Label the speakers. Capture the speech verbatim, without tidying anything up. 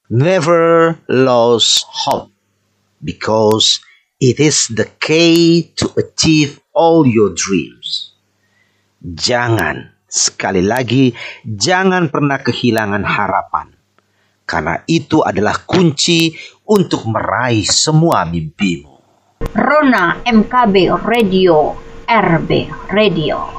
Speaker 1: Never lose hope, because it is the key to achieve all your dreams. Jangan, sekali lagi, jangan pernah kehilangan harapan, karena itu adalah kunci untuk meraih semua mimpimu.
Speaker 2: Rona M K B Radio, R B Radio.